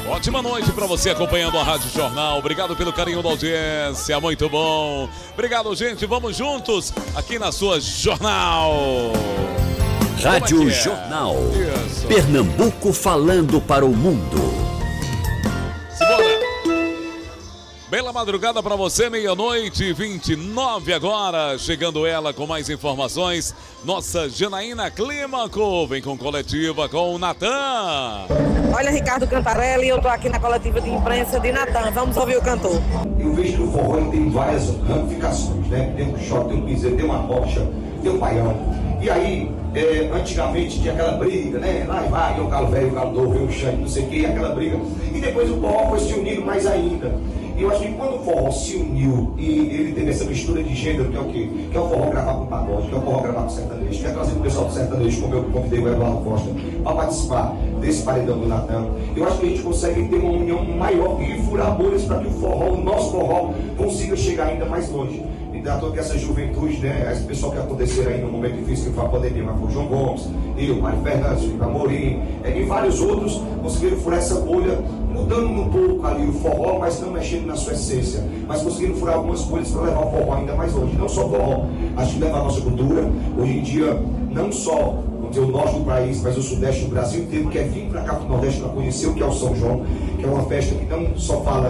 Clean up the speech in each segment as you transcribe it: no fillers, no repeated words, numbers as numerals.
Ótima noite para você acompanhando a Rádio Jornal. Obrigado pelo carinho da audiência, muito bom. Obrigado, gente. Vamos juntos aqui na sua Jornal. Rádio Jornal. Isso. Pernambuco falando para o mundo. Simbora. Bela madrugada para você, 00:29 agora. Chegando ela com mais informações. Nossa Janaína Clímaco vem com coletiva com o Natan. Olha, Ricardo Cantarelli, eu tô aqui na coletiva de imprensa de Natan. Vamos ouvir o cantor. Eu vejo que o forró tem várias ramificações, né? Tem um shot, tem um piseiro, tem uma rocha, tem um baião. E aí, antigamente tinha aquela briga, né? Lá vai, o galo velho, o galo novo, o xande, não sei o que, aquela briga. E depois o forró foi se unindo mais ainda. E eu acho que quando o forró se uniu e ele teve essa mistura de gênero, que é o quê? Que é o forró gravar com pagode, que é o forró gravar com sertanejo, que é trazer o pessoal do sertanejo, como eu convidei o Eduardo Costa, para participar desse paredão do Natan. Eu acho que a gente consegue ter uma união maior e furar bolhas para que o forró, o nosso forró, consiga chegar ainda mais longe. Então, toda essa juventude, né? Esse pessoal que aconteceram aí no momento difícil que foi a pandemia, mas foi o João Gomes, eu, Mário Fernandes, Filipe Amorim, e vários outros conseguiram furar essa bolha, mudando um pouco ali o forró, mas não mexendo na sua essência, mas conseguindo furar algumas bolhas para levar o forró ainda mais longe. Não só o forró, acho que levar a nossa cultura. Hoje em dia, não só o norte do país, mas o sudeste do Brasil inteiro quer vir para cá para o Nordeste para conhecer o que é o São João, que é uma festa que não só fala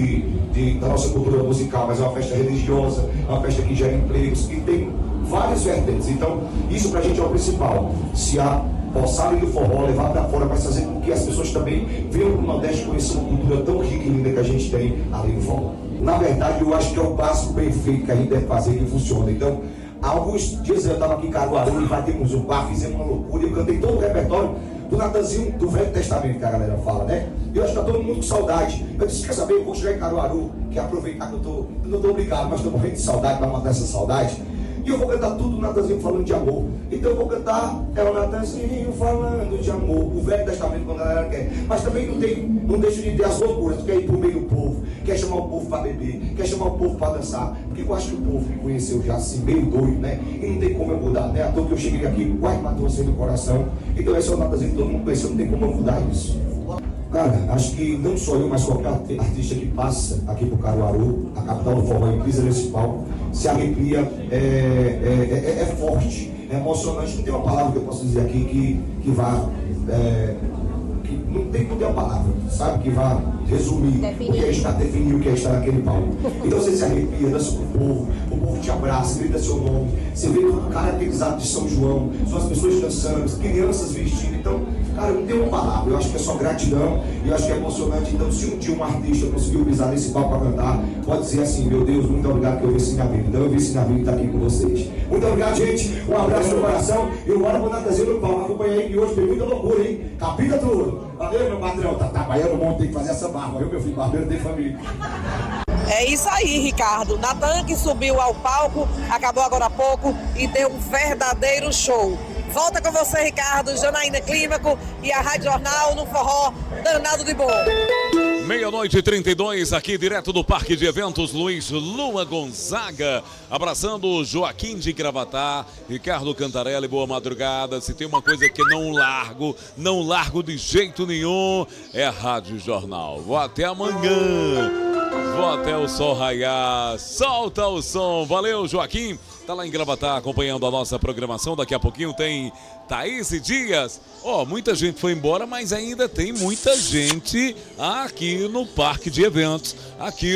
da nossa cultura musical, mas é uma festa religiosa, é uma festa que gera empregos, que tem várias vertentes. Então, isso para a gente é o principal. Se a poçada do forró levar para fora, vai fazer com que as pessoas também venham para o Nordeste conhecer uma cultura tão rica e linda que a gente tem além do forró. Na verdade, eu acho que é o básico perfeito que a gente deve fazer que funciona. Então, há alguns dias eu estava aqui em Caruaru, invadimos um bar, fizemos uma loucura, eu cantei todo o repertório do Natanzinho do Velho Testamento, que a galera fala, né? E eu acho que está todo mundo com saudade. Eu disse, quer saber, eu vou chegar em Caruaru, que aproveitar que eu não estou obrigado, mas estou morrendo de saudade para matar essa saudade. E eu vou cantar tudo o Natanzinho falando de amor. Então eu vou cantar, é o Natanzinho falando de amor, o Velho Testamento quando a galera quer. Mas também não deixo de ter as loucuras, tu quer ir pro meio do povo, quer chamar o povo para beber, quer chamar o povo para dançar. Porque eu acho que o povo me conheceu já assim, meio doido, né? E não tem como eu mudar, né? À toa que eu cheguei aqui, quase matou assim do coração. Então esse é o Natanzinho que todo mundo conheceu, não tem como eu mudar isso. Cara, acho que não só eu, mas qualquer artista que passa aqui pro Caruaru, a capital do forró, e pisa nesse palco, se arrepia, é forte, é emocionante. Não tem uma palavra que eu posso dizer aqui que vá, que não tem uma palavra, sabe, que vá resumir o que é estar, definir o que é estar naquele palco. Então você se arrepia, dança com o povo te abraça, grita seu nome, você vê todo o caracterizado de São João, são as pessoas dançando, as crianças vestindo. Então, cara, não tem uma palavra, eu acho que é só gratidão, e eu acho que é emocionante. Então, se um dia um artista conseguiu pisar nesse palco para cantar, pode dizer assim, meu Deus, muito obrigado que eu venci minha vida. Então eu venci minha vida e está aqui com vocês. Muito obrigado, gente, um abraço no coração, e bora pro Natanzinho no palco, acompanha aí que hoje tem muita loucura, hein? Capita tudo. Valeu, meu patrão, tá trabalhando muito, tem que fazer essa barba, eu, meu filho, barbeiro tem família. É isso aí, Ricardo. Natan que subiu ao palco, acabou agora há pouco e deu um verdadeiro show. Volta com você, Ricardo, Janaína Clímaco e a Rádio Jornal no forró danado de bom. 00:32 aqui direto do Parque de Eventos Luiz Lua Gonzaga, abraçando o Joaquim de Gravatá, Ricardo Cantarelli, boa madrugada. Se tem uma coisa que não largo de jeito nenhum, é a Rádio Jornal. Vou até amanhã, vou até o sol raiar, solta o som. Valeu, Joaquim. Tá lá em Gravatá acompanhando a nossa programação. Daqui a pouquinho tem Thaís Dias. Muita gente foi embora, mas ainda tem muita gente aqui no Parque de Eventos, aqui